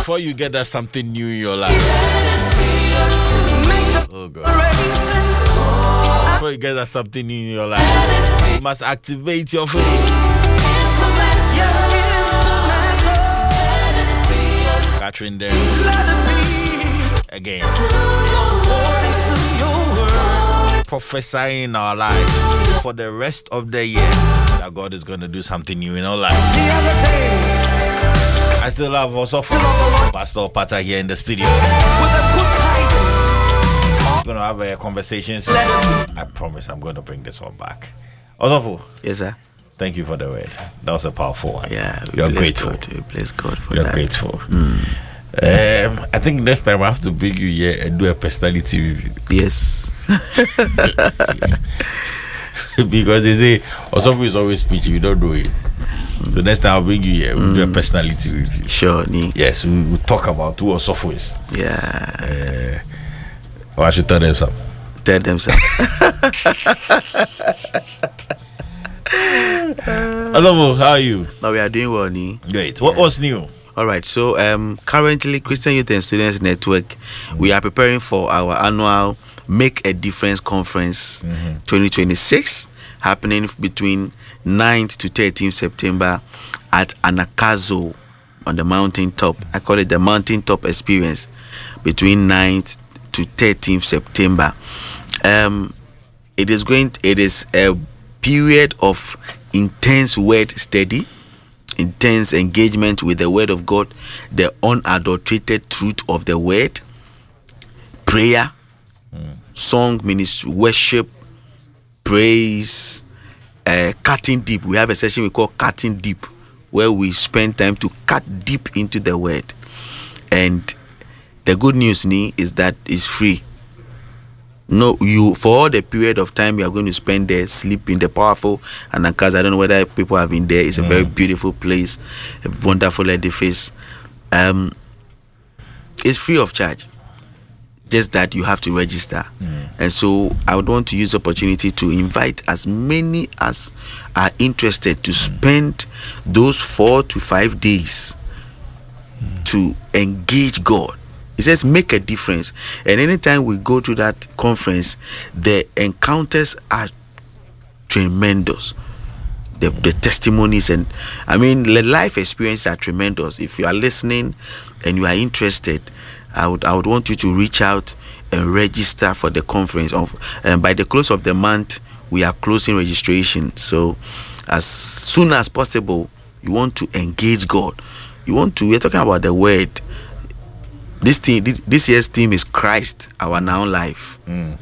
before you get that something new in your life. Oh God. Before you get that something new in your life, you must activate your faith. Catherine there again. Prophesying in our life for the rest of the year that God is going to do something new in our life. I still have also Pastor Pata here in the studio. We're going to have a conversation soon. I promise I'm going to bring this one back. Osofo. Yes, sir. Thank you for the word. That was a powerful one. Yeah, you're grateful. We bless God for you're that. You're grateful. I think next time I have to bring you here and do a personality review. Yes. Because they say Osofo is always preaching, you don't do it. So next time I'll bring you here, we'll do a personality review. Sure, yes, we'll talk about who Osofo is. Yeah. I should tell them something. Tell them something. Hello, how are you? No, we are doing well, Ni. Great. What was new? All right. So, currently, Christian Youth and Students Network, we are preparing for our annual Make a Difference Conference 2026, happening between 9th to 13th September at Anakazo on the mountaintop. I call it the mountaintop experience between 9th to 13th September. It is a period of intense word study, intense engagement with the word of God, the unadulterated truth of the word, prayer, song, ministry, worship, praise, cutting deep. We have a session we call Cutting Deep, where we spend time to cut deep into the word. And the good news, is that it's free. No, you for all the period of time you are going to spend there, sleep in the powerful Anakazo. I don't know whether people have been there. It's a very beautiful place, a wonderful edifice. It's free of charge. Just that you have to register. And so I would want to use the opportunity to invite as many as are interested to spend those 4 to 5 days to engage God. It says make a difference. And anytime we go to that conference, the encounters are tremendous. The testimonies and the life experiences are tremendous. If you are listening and you are interested, I would want you to reach out and register for the conference. By the close of the month, we are closing registration. So as soon as possible, you want to engage God. We're talking about the word. This year's theme is Christ, our now life.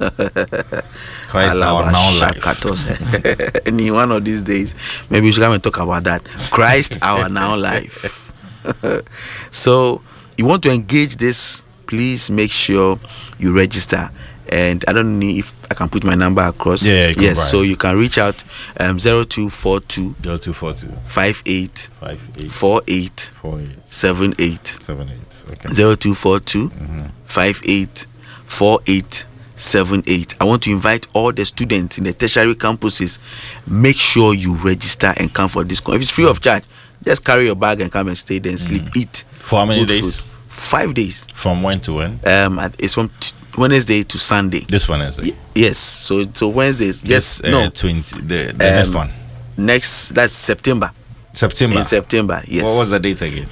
Christ, our now life. And in one of these days, maybe we should come and talk about that. Christ, our now life. So, you want to engage this, please make sure you register. And I don't know if I can put my number across. Yes, so you can reach out 0242 58 48 78. Okay. 0242 58 48 78. I want to invite all the students in the tertiary campuses. Make sure you register and come for this. If it's free of charge, just carry your bag and come and stay there and sleep, eat. For how many days? Food. 5 days. From when to when? It's from Wednesday to Sunday. This Wednesday? Yes. So Wednesdays. Yes. No. 20. The next one. That's September. September. In September. Yes. What was the date again?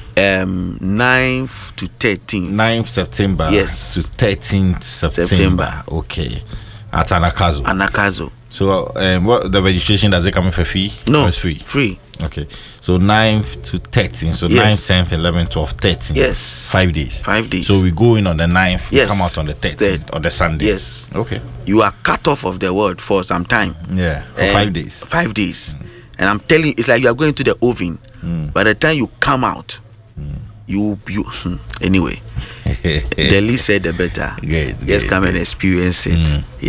9th to 13th. 9th September. Yes. To 13th September. Okay. At Anakazo. So, what the registration, does it come with a fee? No. Or it's free? Free. Okay. So 9th to 13th. So yes. 9th, 10th, 11th, 12th, 13th. Yes. 5 days. 5 days. So we go in on the 9th. Yes. We come out on the 13th. On the Sunday. Yes. Okay. You are cut off of the world for some time. Yeah. For 5 days. 5 days. And I'm telling you, it's like you are going to the oven. By the time you come out, you anyway. The least said the better. Great. Just come and experience it.